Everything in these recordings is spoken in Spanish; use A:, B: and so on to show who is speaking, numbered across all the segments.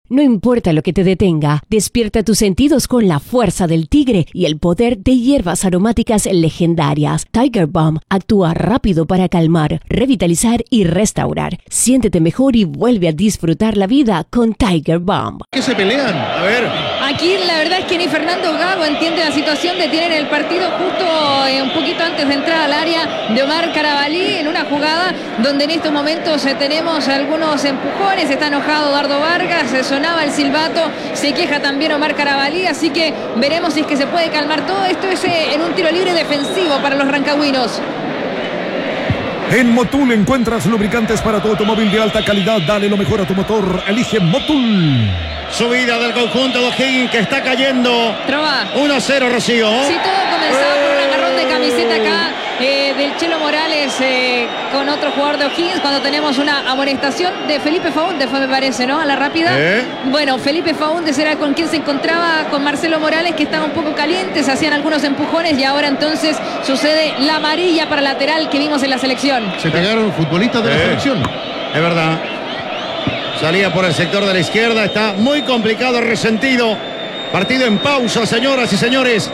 A: No importa lo que te detenga, despierta tus sentidos con la fuerza del tigre y el poder de hierbas aromáticas legendarias. Tiger Balm actúa rápido para calmar, revitalizar y restaurar. Siéntete mejor y vuelve a disfrutar la vida con Tiger Balm.
B: ¿Qué se pelean? A ver.
C: Aquí la verdad es que ni Fernando Gago entiende la situación de tener el partido justo un poquito antes de entrar al área de Omar Carabalí en una jugada donde en estos momentos tenemos algunos empujones. Está enojado Dardo Vargas, sonaba el silbato, se queja también Omar Carabalí, así que veremos si es que se puede calmar todo. Esto es en un tiro libre defensivo para los rancagüinos.
D: En Motul encuentras lubricantes para tu automóvil de alta calidad. Dale lo mejor a tu motor. Elige Motul.
B: Subida del conjunto de O'Higgins que está cayendo.
C: Trova.
B: 1-0, Rocío.
C: Sí, todo comenzaba por un agarrón de camiseta acá del Chelo Morales con otro jugador de O'Higgins cuando tenemos una amonestación de Felipe Faúndez, me parece, ¿no? A la rápida. Bueno, Felipe Faúndez era con quien se encontraba con Marcelo Morales, que estaba un poco caliente, se hacían algunos empujones y ahora entonces sucede la amarilla para lateral que vimos en la selección.
B: Se pegaron futbolistas de la selección. Es verdad. Salía por el sector de la izquierda. Está muy complicado, resentido. Partido en pausa, señoras y señores.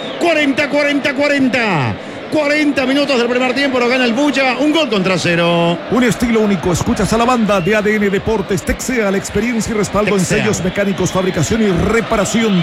B: 40. 40 minutos del primer tiempo. Lo gana el Bulla. 1-0.
D: Un estilo único. Escuchas a la banda de ADN Deportes. Texeal, experiencia y respaldo
B: Texeal.
D: en sellos mecánicos, fabricación y reparación.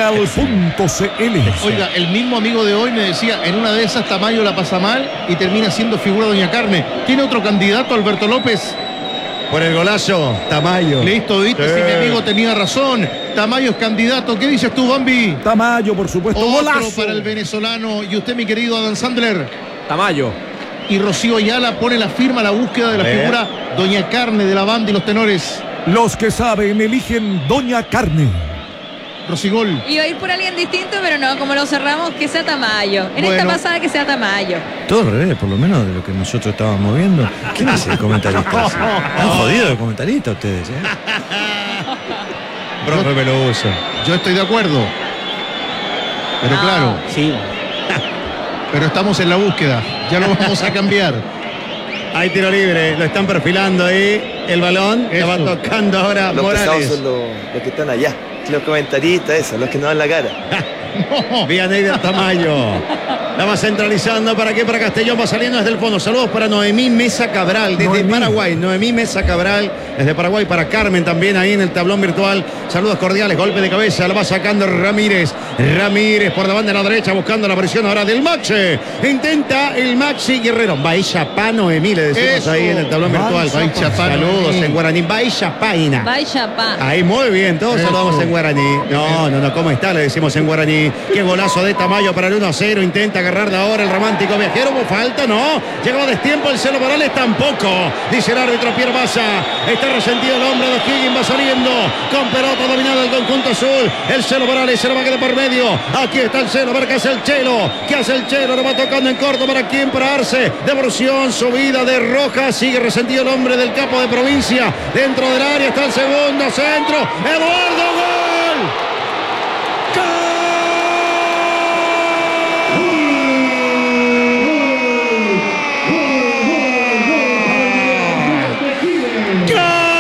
D: Texeal.cl.
B: Oiga, el mismo amigo de hoy me decía, en una de esas Tamayo la pasa mal y termina siendo figura Doña Carne. ¿Tiene otro candidato, Alberto López?
E: Por el golazo, Tamayo.
B: Listo, viste, si mi amigo tenía razón. Tamayo es candidato. ¿Qué dices tú, Bambi?
D: Tamayo, por supuesto.
B: Otro
D: Golazo
B: para el venezolano. Y usted, mi querido Adam Sandler.
E: Tamayo.
B: Y Rocío Ayala pone la firma a la búsqueda de la figura Doña Carne de la banda y los tenores.
D: Los que saben eligen Doña Carne.
B: Rosigol.
C: Iba a ir por alguien distinto, pero no, como lo cerramos, que sea Tamayo. En esta pasada que sea Tamayo.
E: Todo al revés, por lo menos de lo que nosotros estábamos viendo. ¿Quién es el comentarista? Han jodido de comentarista ustedes,
B: Profe Peluso. Yo estoy de acuerdo. Pero claro.
E: Sí.
B: Pero estamos en la búsqueda. Ya lo vamos a cambiar.
E: Hay tiro libre, lo están perfilando ahí. El balón, lo va tocando ahora
F: Los
E: Morales.
F: pesados son los que están allá. Los comentaristas, esos, los que no dan la cara.
E: No. Vianney del Tamayo. La va centralizando. ¿Para qué? Para Castellón. Va saliendo desde el fondo. Saludos para Noemí Mesa Cabral desde Paraguay. Noemí Mesa Cabral desde Paraguay. Para Carmen también ahí en el tablón virtual. Saludos cordiales. Golpe de cabeza. La va sacando Ramírez. Ramírez por la banda de la derecha buscando la presión ahora del Maxi. Intenta el Maxi Guerrero. Baixapá Noemí le decimos eso. Ahí en el tablón virtual.
B: Baixapá.
E: Saludos en guaraní. Baixapaina.
C: Baixapá.
E: Ahí muy bien. Todos saludamos en guaraní. No. ¿Cómo está? Le decimos en guaraní. Qué golazo de Tamayo para el 1-0. Intenta agarrar de ahora el romántico viajero. ¿Hubo falta? No. Llegó a destiempo el Celo Morales tampoco. Dice el árbitro Pierre Bassa. Está resentido el hombre de O'Higgins. Va saliendo con pelota dominada el conjunto azul. El Celo Morales se lo va a quedar por medio. Aquí está el Celo. A ver qué hace el Chelo. ¿Qué hace el Chelo? Lo va tocando en corto. ¿Para quién? Para Arce. Devolución. Subida de Rojas. Sigue resentido el hombre del capo de provincia. Dentro del área está el segundo centro. Eduardo. ¡Gol!